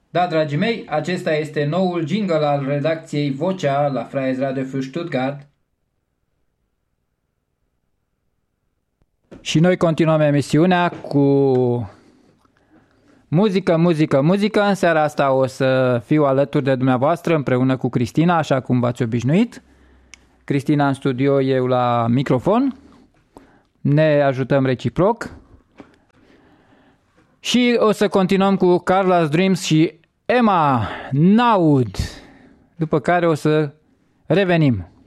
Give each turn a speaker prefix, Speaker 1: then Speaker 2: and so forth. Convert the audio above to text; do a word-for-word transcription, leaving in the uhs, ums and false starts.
Speaker 1: Da, dragii mei, acesta este noul jingle al redacției Vocea la Freies Radio für Stuttgart. Și noi continuăm emisiunea cu muzică, muzică, muzică. În seara asta o să fiu alături de dumneavoastră împreună cu Cristina, așa cum v-ați obișnuit. Cristina în studio, eu la microfon. Ne ajutăm reciproc. Și o să continuăm cu Carla's Dreams și Emma Naud, după care o să revenim.